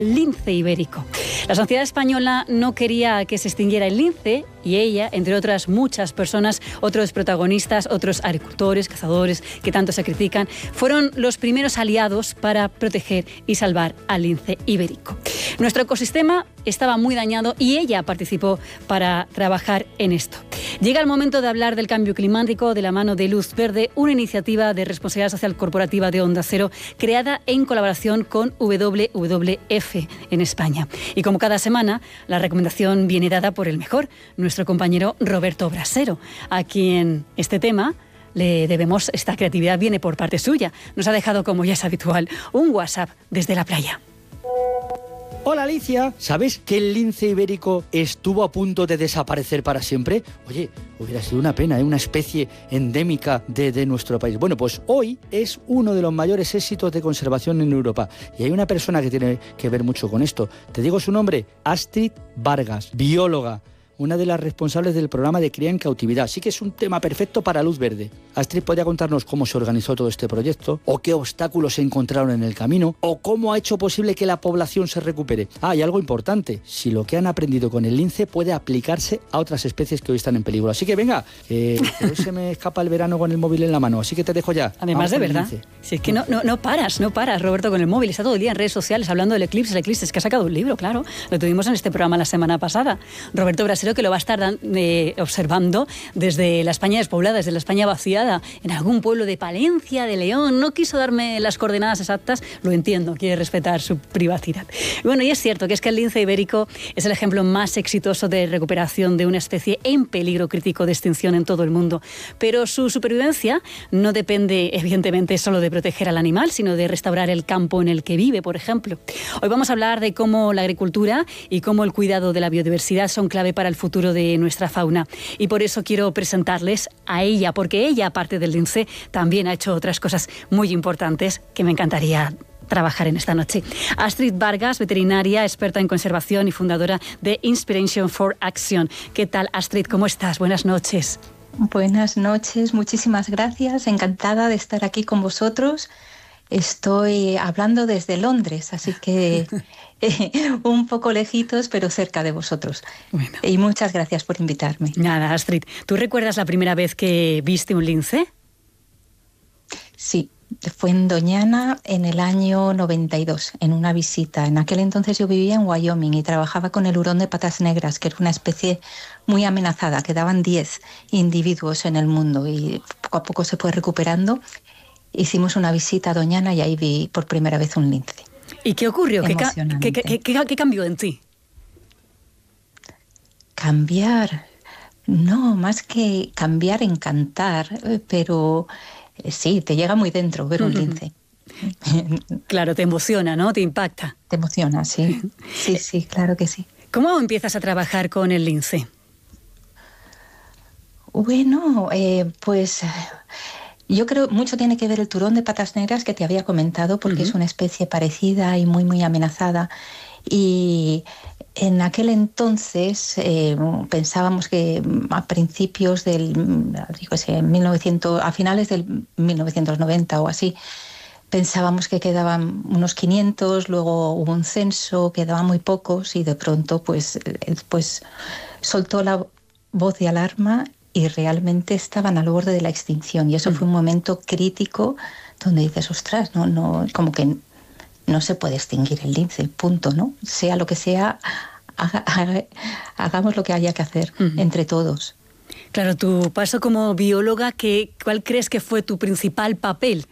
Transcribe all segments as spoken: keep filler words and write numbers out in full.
Lince ibérico. La sociedad española no quería que se extinguiera el lince y ella, entre otras muchas personas, otros protagonistas, otros agricultores, cazadores que tanto se critican, fueron los primeros aliados para proteger y salvar al lince ibérico. Nuestro ecosistema estaba muy dañado y ella participó para trabajar en esto. Llega el momento de hablar del cambio climático de la mano de Luz Verde, una iniciativa de responsabilidad social corporativa de Onda Cero creada en colaboración con W W F en España. Y como cada semana, la recomendación viene dada por el mejor, nuestro compañero Roberto Brasero, a quien este tema le debemos, esta creatividad viene por parte suya. Nos ha dejado, como ya es habitual, un WhatsApp desde la playa. Hola Alicia, ¿sabes que el lince ibérico estuvo a punto de desaparecer para siempre? Oye, hubiera sido una pena, ¿eh? Una especie endémica de, de nuestro país. Bueno, pues hoy es uno de los mayores éxitos de conservación en Europa. Y hay una persona que tiene que ver mucho con esto. Te digo su nombre, Astrid Vargas, bióloga, una de las responsables del programa de cría en cautividad. Así que es un tema perfecto para Luz Verde. Astrid, ¿podría contarnos cómo se organizó todo este proyecto? ¿O qué obstáculos se encontraron en el camino? ¿O cómo ha hecho posible que la población se recupere? Ah, y algo importante, si lo que han aprendido con el lince puede aplicarse a otras especies que hoy están en peligro. Así que venga, que hoy se me escapa el verano con el móvil en la mano, así que te dejo ya. Además, de verdad, si es que no, no, no paras, no paras, Roberto, con el móvil. Está todo el día en redes sociales hablando del eclipse. El eclipse es que ha sacado un libro, claro. Lo tuvimos en este programa la semana pasada. Roberto Brasero, que lo va a estar eh, observando desde la España despoblada, desde la España vaciada, en algún pueblo de Palencia, de León. No quiso darme las coordenadas exactas, lo entiendo, quiere respetar su privacidad. Bueno, y es cierto que es que el lince ibérico es el ejemplo más exitoso de recuperación de una especie en peligro crítico de extinción en todo el mundo. Pero su supervivencia no depende, evidentemente, solo de proteger al animal, sino de restaurar el campo en el que vive, por ejemplo. Hoy vamos a hablar de cómo la agricultura y cómo el cuidado de la biodiversidad son clave para el futuro de nuestra fauna. Y por eso quiero presentarles a ella, porque ella, aparte del lince, también ha hecho otras cosas muy importantes que me encantaría trabajar en esta noche. Astrid Vargas, veterinaria, experta en conservación y fundadora de Inspiration for Action. ¿Qué tal, Astrid? ¿Cómo estás? Buenas noches. Buenas noches, muchísimas gracias. Encantada de estar aquí con vosotros. Estoy hablando desde Londres, así que eh, un poco lejitos, pero cerca de vosotros. Bueno. Y muchas gracias por invitarme. Nada, Astrid. ¿Tú recuerdas la primera vez que viste un lince? Sí, fue en Doñana en el año noventa y dos, en una visita. En aquel entonces yo vivía en Wyoming y trabajaba con el hurón de patas negras, que era una especie muy amenazada. Quedaban diez individuos en el mundo y poco a poco se fue recuperando. Hicimos una visita a Doñana y ahí vi por primera vez un lince. ¿Y qué ocurrió? ¿Qué, ca- qué, qué, qué, ¿Qué cambió en ti? Cambiar. No, más que cambiar, encantar, pero eh, sí, te llega muy dentro ver un lince. Claro, te emociona, ¿no? Te impacta. Te emociona, sí. Sí, sí, claro que sí. ¿Cómo empiezas a trabajar con el lince? Bueno, eh, pues yo creo mucho tiene que ver el turón de patas negras que te había comentado, porque uh-huh. es una especie parecida y muy, muy amenazada. Y en aquel entonces eh, pensábamos que a principios del, digo, sé, mil novecientos, a finales del mil novecientos noventa o así, pensábamos que quedaban unos quinientos, luego hubo un censo, quedaban muy pocos y de pronto pues, pues soltó la voz de alarma y realmente estaban al borde de la extinción. Y eso mm. fue un momento crítico donde dices, ostras, no, no, como que no se puede extinguir el lince, punto, ¿no? Sea lo que sea, haga, haga, hagamos lo que haya que hacer mm. entre todos. Claro, tu paso como bióloga, ¿qué, ¿cuál crees que fue tu principal papel?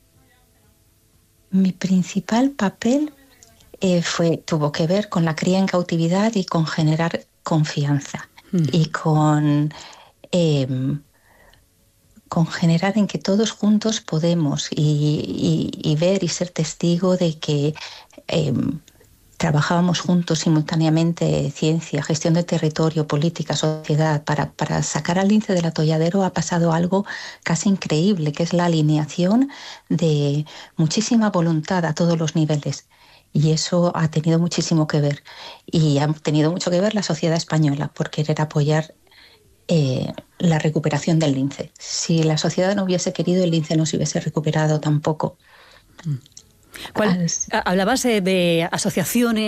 Mi principal papel eh, fue, tuvo que ver con la cría en cautividad y con generar confianza mm. y con... Eh, con generar en que todos juntos podemos y, y, y ver y ser testigo de que eh, trabajábamos juntos simultáneamente ciencia, gestión de territorio, política, sociedad. Para, para sacar al lince del atolladero ha pasado algo casi increíble, que es la alineación de muchísima voluntad a todos los niveles. Y eso ha tenido muchísimo que ver. Y ha tenido mucho que ver la sociedad española por querer apoyar Eh, la recuperación del lince. Si la sociedad no hubiese querido, el lince no se hubiese recuperado tampoco. ¿Cuál, Al... Hablabas de asociaciones